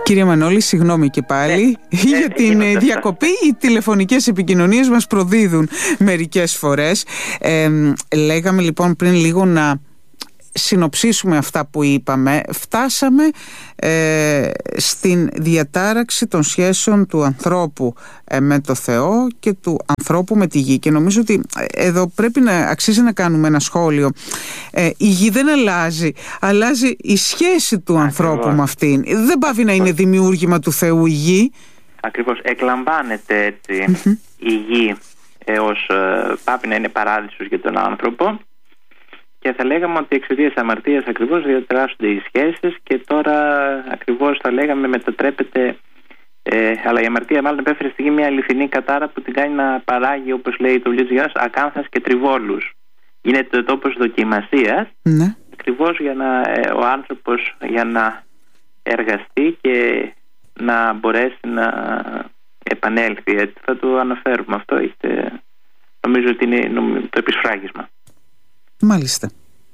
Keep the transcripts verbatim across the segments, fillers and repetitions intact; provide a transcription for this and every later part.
Κύριε Μανώλη, συγγνώμη και πάλι ε, για ε, την ε, διακοπή. Οι τηλεφωνικές επικοινωνίες μας προδίδουν μερικές φορές. Ε, λέγαμε λοιπόν πριν λίγο να συνοψίσουμε αυτά που είπαμε. Φτάσαμε ε, στην διατάραξη των σχέσεων του ανθρώπου ε, με το Θεό και του ανθρώπου με τη γη, και νομίζω ότι εδώ πρέπει να αξίζει να κάνουμε ένα σχόλιο. ε, η γη δεν αλλάζει, αλλάζει η σχέση του ανθρώπου Ακριβώς. με αυτήν. Δεν πάβει να είναι δημιούργημα του Θεού η γη. Ακριβώς, εκλαμβάνεται έτσι mm-hmm. η γη έως ε, πάβει να είναι παράδεισος για τον άνθρωπο. Και θα λέγαμε ότι εξαιτίας αμαρτίας ακριβώς διαταράσσονται οι σχέσεις, και τώρα ακριβώς θα λέγαμε μετατρέπεται, ε, αλλά η αμαρτία μάλλον επέφερε στη γη μια αληθινή κατάρα που την κάνει να παράγει, όπως λέει το βιβλίο της Γιάννης, ακάνθας και τριβόλους. Είναι το τόπος δοκιμασίας, ναι. ακριβώς για να, ε, ο άνθρωπος για να εργαστεί και να μπορέσει να επανέλθει. Έτσι θα το αναφέρουμε αυτό, έχετε, νομίζω ότι είναι το επισφράγισμα. Μάλιστα.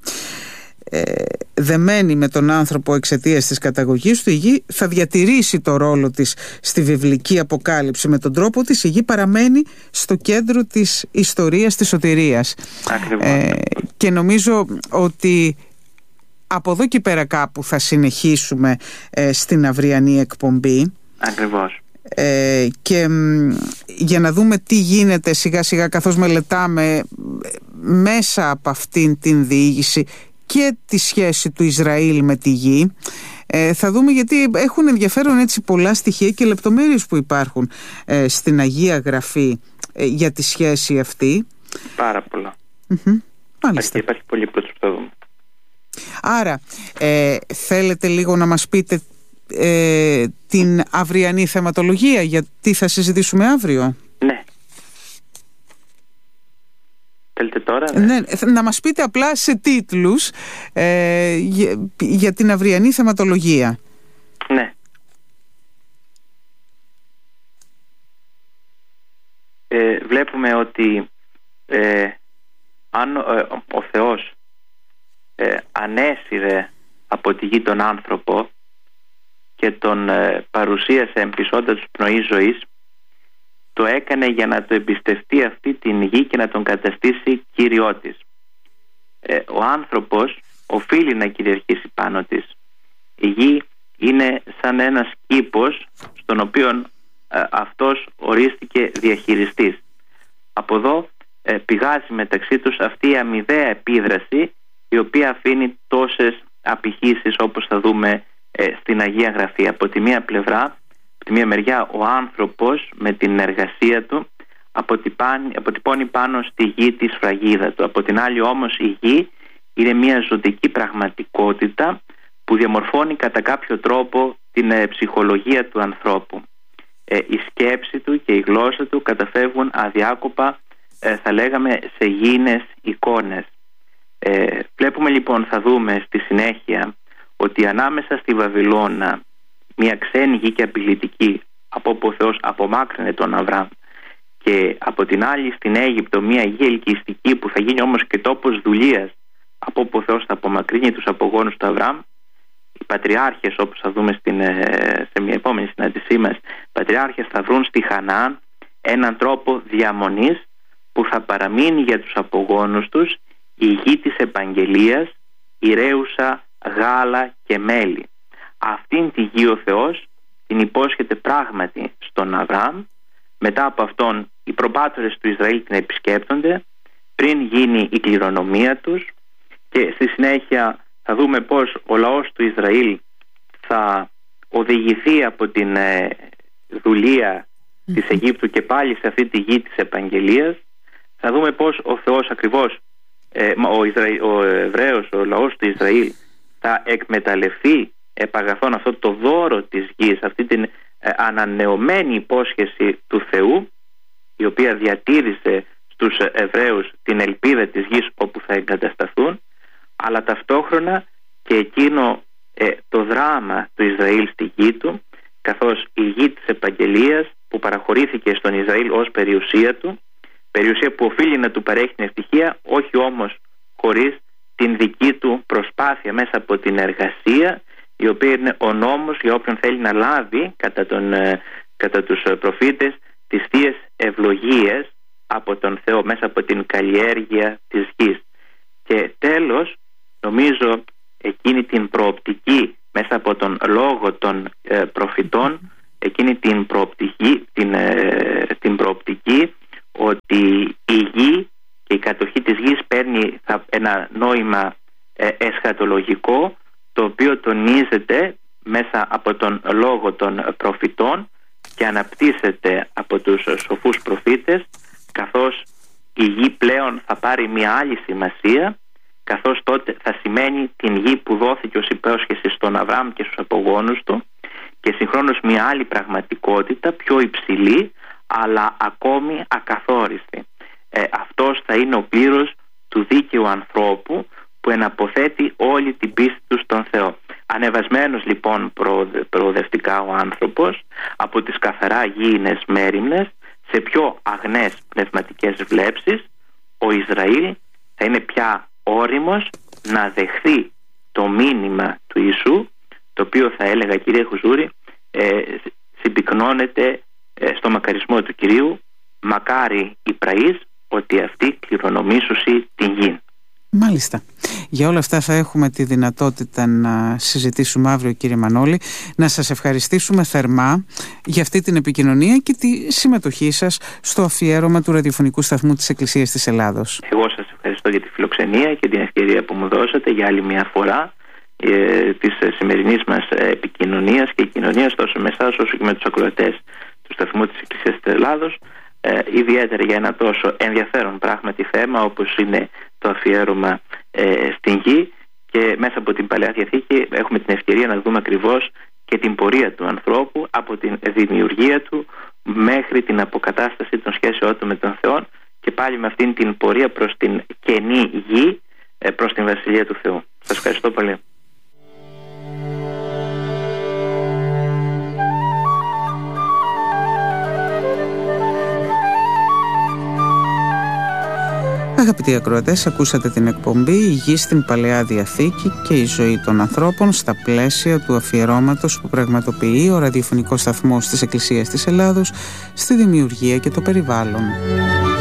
Ε, δεμένη με τον άνθρωπο εξαιτίας της καταγωγής του, η γη θα διατηρήσει το ρόλο της στη βιβλική αποκάλυψη. Με τον τρόπο της η γη παραμένει στο κέντρο της ιστορίας της σωτηρίας. Ε, και νομίζω ότι από εδώ και πέρα κάπου θα συνεχίσουμε ε, στην αυριανή εκπομπή. Ακριβώς. Ε, και για να δούμε τι γίνεται σιγά σιγά καθώς μελετάμε μέσα από αυτήν την διήγηση και τη σχέση του Ισραήλ με τη γη, ε, θα δούμε, γιατί έχουν ενδιαφέρον έτσι πολλά στοιχεία και λεπτομέρειες που υπάρχουν ε, στην Αγία Γραφή ε, για τη σχέση αυτή. Πάρα πολλά. Mm-hmm. Μάλιστα. Υπάρχει πολύ που το δούμε. Άρα ε, θέλετε λίγο να μας πείτε Ε, την αυριανή θεματολογία, γιατί θα συζητήσουμε αύριο. Ναι. Θέλετε τώρα, ναι. Ναι, να μας πείτε απλά σε τίτλους ε, για, για την αυριανή θεματολογία. Ναι. Ε, βλέπουμε ότι ε, αν ε, ο Θεός ε, ανέσυρε από τη γη τον άνθρωπο και τον ε, παρουσίασε εμπισώντας του πνοή ζωής, το έκανε για να το εμπιστευτεί αυτή την γη και να τον καταστήσει κύριό της. Ε, ο άνθρωπος οφείλει να κυριαρχήσει πάνω της. Η γη είναι σαν ένας κήπος στον οποίο ε, αυτός ορίστηκε διαχειριστής. Από εδώ ε, πηγάζει μεταξύ τους αυτή η αμοιβαία επίδραση, η οποία αφήνει τόσες απηχήσεις, όπως θα δούμε στην Αγία Γραφή. Από τη μία πλευρά, από τη μία μεριά, ο άνθρωπος με την εργασία του αποτυπώνει, αποτυπώνει πάνω στη γη τη σφραγίδα του. Από την άλλη όμως η γη είναι μια ζωτική πραγματικότητα που διαμορφώνει κατά κάποιο τρόπο την ε, ψυχολογία του ανθρώπου. Ε, η σκέψη του και η γλώσσα του καταφεύγουν αδιάκοπα, ε, θα λέγαμε, σε γήινες εικόνες. Ε, βλέπουμε λοιπόν, θα δούμε στη συνέχεια, ότι ανάμεσα στη Βαβυλώνα, μια ξένη γη και απειλητική, από όπου ο Θεός απομάκρυνε τον Αβραάμ, και από την άλλη στην Αίγυπτο μια γη ελκυστική που θα γίνει όμως και τόπος δουλείας, από όπου ο Θεός θα απομακρύνει τους απογόνους του Αβραάμ, οι πατριάρχες, όπως θα δούμε στην, σε μια επόμενη συνάντησή μας, οι πατριάρχες θα βρουν στη Χαναάν έναν τρόπο διαμονής που θα παραμείνει για τους απογόνους τους η γη της επαγγελίας, ηρέουσα γάλα και μέλι. Αυτήν τη γη ο Θεός την υπόσχεται πράγματι στον Αβραάμ. Μετά από αυτόν οι προπάτορες του Ισραήλ την επισκέπτονται πριν γίνει η κληρονομία τους, και στη συνέχεια θα δούμε πως ο λαός του Ισραήλ θα οδηγηθεί από την ε, δουλεία mm-hmm. της Αιγύπτου και πάλι σε αυτή τη γη της επαγγελίας. Θα δούμε πως ο Θεός ακριβώς, ε, ο, Ισραήλ, ο Εβραίος, ο λαός του Ισραήλ θα εκμεταλλευτεί επαγαθόν αυτό το δώρο της γης, αυτή την ε, ανανεωμένη υπόσχεση του Θεού, η οποία διατήρησε στους Εβραίους την ελπίδα της γης όπου θα εγκατασταθούν, αλλά ταυτόχρονα και εκείνο ε, το δράμα του Ισραήλ στη γη του, καθώς η γη της επαγγελίας που παραχωρήθηκε στον Ισραήλ ως περιουσία του, περιουσία που οφείλει να του παρέχει την ευτυχία, όχι όμως χωρίς την δική του προσπάθεια μέσα από την εργασία η οποία είναι ο νόμος για όποιον θέλει να λάβει κατά, τον, κατά τους προφήτες τις θείες ευλογίες από τον Θεό μέσα από την καλλιέργεια της γης. Και τέλος, νομίζω εκείνη την προοπτική μέσα από τον λόγο των ε, προφητών, εκείνη την προοπτική, την, ε, την προοπτική ότι η γη και η κατοχή της γης παίρνει ένα νόημα ε, εσχατολογικό, το οποίο τονίζεται μέσα από τον λόγο των προφητών και αναπτύσσεται από τους σοφούς προφήτες, καθώς η γη πλέον θα πάρει μια άλλη σημασία, καθώς τότε θα σημαίνει την γη που δόθηκε ως υπόσχεση στον Αβραάμ και στους απογόνους του, και συγχρόνως μια άλλη πραγματικότητα, πιο υψηλή αλλά ακόμη ακαθόριστη. Ε, αυτός θα είναι ο κλήρος του δίκαιου ανθρώπου που εναποθέτει όλη την πίστη του στον Θεό. Ανεβασμένος λοιπόν προοδευτικά ο άνθρωπος από τις καθαρά γήινες μέριμνες σε πιο αγνές πνευματικές βλέψεις, ο Ισραήλ θα είναι πια όριμος να δεχθεί το μήνυμα του Ιησού, το οποίο θα έλεγα, κύριε Χουζούρη, ε, συμπυκνώνεται ε, στο μακαρισμό του Κυρίου, μακάρι οι πραείς ότι αυτοί κληρονομήσουσι την γη. Μάλιστα. Για όλα αυτά θα έχουμε τη δυνατότητα να συζητήσουμε αύριο, κύριε Μανώλη. Να σας ευχαριστήσουμε θερμά για αυτή την επικοινωνία και τη συμμετοχή σας στο αφιέρωμα του ραδιοφωνικού σταθμού της Εκκλησίας της Ελλάδος. Εγώ σας ευχαριστώ για τη φιλοξενία και την ευκαιρία που μου δώσατε για άλλη μια φορά ε, της σημερινής μας επικοινωνίας και κοινωνίας, τόσο με εσάς όσο και με τους ακροατές του σταθμού της Εκκλησίας της Ελλάδος, ε, ιδιαίτερα για ένα τόσο ενδιαφέρον πράγματι θέμα όπως είναι το αφιέρωμα ε, στην γη, και μέσα από την Παλαιά Διαθήκη έχουμε την ευκαιρία να δούμε ακριβώς και την πορεία του ανθρώπου από την δημιουργία του μέχρι την αποκατάσταση των σχέσεών του με τον Θεό, και πάλι με αυτήν την πορεία προς την καινή γη, ε, προς την Βασιλεία του Θεού. Σας ευχαριστώ πολύ. Αγαπητοί ακροατές, ακούσατε την εκπομπή «Η γη στην Παλαιά Διαθήκη και η ζωή των ανθρώπων» στα πλαίσια του αφιερώματος που πραγματοποιεί ο ραδιοφωνικός σταθμός της Εκκλησίας της Ελλάδος στη δημιουργία και το περιβάλλον.